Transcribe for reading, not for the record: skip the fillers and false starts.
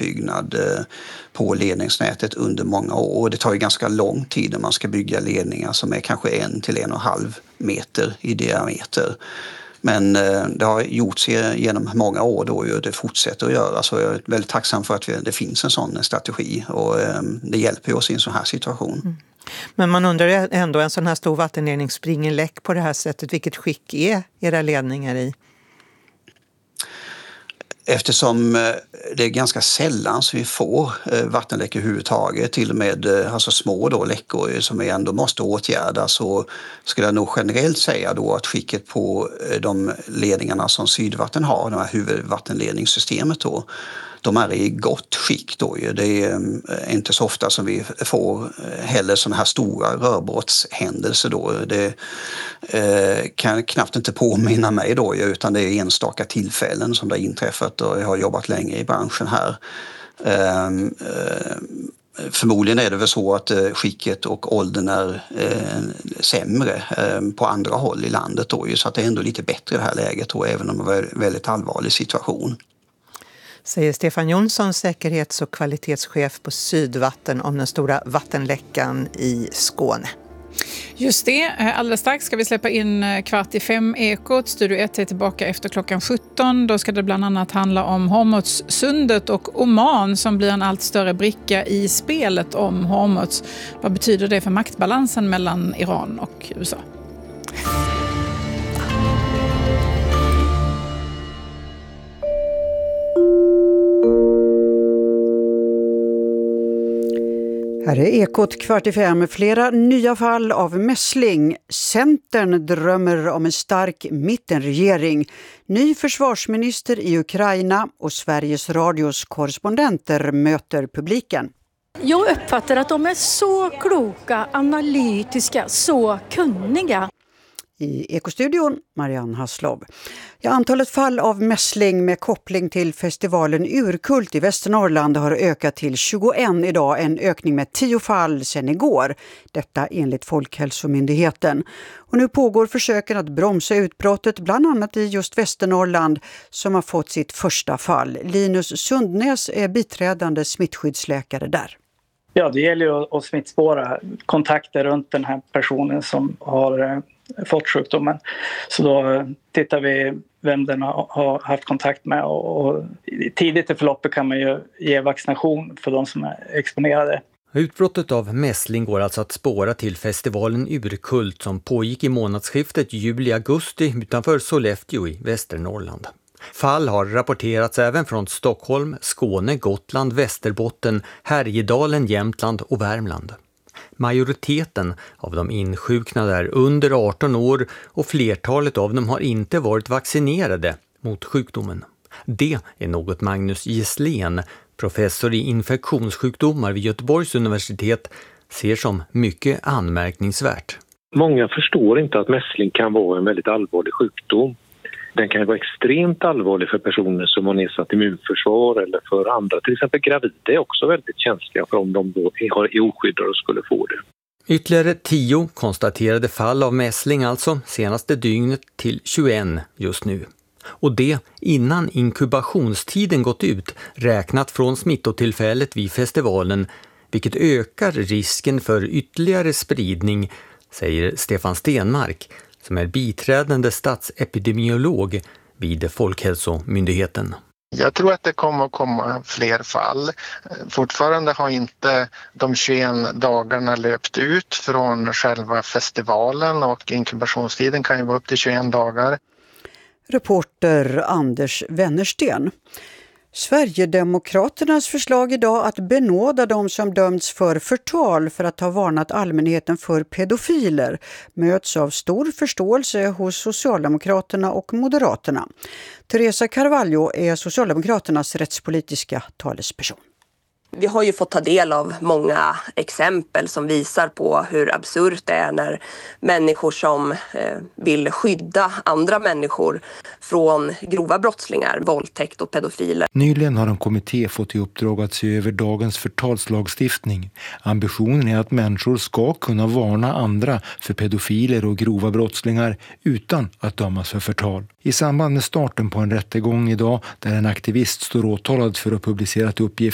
utbyggnad på ledningsnätet under många år. Och det tar ju ganska lång tid när man ska bygga ledningar som är kanske 1 till 1,5 meter i diameter. Men det har gjorts genom många år då och det fortsätter att göra. Så jag är väldigt tacksam för att det finns en sån strategi och det hjälper oss i en sån här situation. Mm. Men man undrar ändå, en sån här stor vattenledning springer läck på det här sättet. Vilket skick är era ledningar i? Eftersom det är ganska sällan så vi får vattenläckor överhuvudtaget, till och med alltså små då läckor som vi ändå måste åtgärda, så skulle jag nog generellt säga då att skicket på de ledningarna som Sydvatten har, det här huvudvattenledningssystemet då, de är i gott skick då. Det är inte så ofta som vi får heller sådana här stora rörbrottshändelser då. Det kan knappt inte påminna mig då, utan det är enstaka tillfällen som det har inträffat och jag har jobbat länge i branschen här. Förmodligen är det väl så att skicket och åldern är sämre på andra håll i landet då, så att det är ändå lite bättre i det här läget då, även om det var en väldigt allvarlig situation. Säger Stefan Jonsson, säkerhets- och kvalitetschef på Sydvatten, om den stora vattenläckan i Skåne. Just det, alldeles strax ska vi släppa in 4:45 Ekot. Studio 1 är tillbaka efter klockan 17. Då ska det bland annat handla om Hormuzsundet och Oman som blir en allt större bricka i spelet om Hormuz. Vad betyder det för maktbalansen mellan Iran och USA? Här är Ekot 4:45. Flera nya fall av mässling. Centern drömmer om en stark mittenregering. Ny försvarsminister i Ukraina och Sveriges Radios korrespondenter möter publiken. Jag uppfattar att de är så kloka, analytiska, så kunniga. I Ekostudion, Marianne Hasslov. Ja, antalet fall av mässling med koppling till festivalen Urkult i Västernorrland har ökat till 21 idag, en ökning med 10 fall sedan igår. Detta enligt Folkhälsomyndigheten. Och nu pågår försöken att bromsa utbrottet, bland annat i just Västernorrland som har fått sitt första fall. Linus Sundnäs är biträdande smittskyddsläkare där. Ja, det gäller ju att smittspåra kontakter runt den här personen som har fått sjukdomen. Så då tittar vi vem den har haft kontakt med och tidigt i förloppet kan man ju ge vaccination för de som är exponerade. Utbrottet av mässling går alltså att spåra till festivalen Urkult som pågick i månadsskiftet juli-augusti utanför Sollefteå i Västernorrland. Fall har rapporterats även från Stockholm, Skåne, Gotland, Västerbotten, Härjedalen, Jämtland och Värmland. Majoriteten av de insjuknade är under 18 år och flertalet av dem har inte varit vaccinerade mot sjukdomen. Det är något Magnus Gisslén, professor i infektionssjukdomar vid Göteborgs universitet, ser som mycket anmärkningsvärt. Många förstår inte att mässling kan vara en väldigt allvarlig sjukdom. Den kan vara extremt allvarlig för personer som har nedsatt immunförsvar eller för andra. Till exempel gravida är också väldigt känsliga för om de då är oskyddade och skulle få det. Ytterligare 10 konstaterade fall av mässling alltså senaste dygnet till 21 just nu. Och det innan inkubationstiden gått ut räknat från smittotillfället vid festivalen, vilket ökar risken för ytterligare spridning, säger Stefan Stenmark som är biträdande statsepidemiolog vid Folkhälsomyndigheten. Jag tror att det kommer att komma fler fall. Fortfarande har inte de 21 dagarna löpt ut från själva festivalen och inkubationstiden kan ju vara upp till 21 dagar. Reporter Anders Wennersten. Sverigedemokraternas förslag idag att benåda de som dömts för förtal för att ha varnat allmänheten för pedofiler möts av stor förståelse hos Socialdemokraterna och Moderaterna. Teresa Carvalho är Socialdemokraternas rättspolitiska talesperson. Vi har ju fått ta del av många exempel som visar på hur absurt det är när människor som vill skydda andra människor från grova brottslingar, våldtäkt och pedofiler. Nyligen har en kommitté fått i uppdrag att se över dagens förtalslagstiftning. Ambitionen är att människor ska kunna varna andra för pedofiler och grova brottslingar utan att dömas för förtal. I samband med starten på en rättegång idag där en aktivist står åtalad för att publicerat uppgifter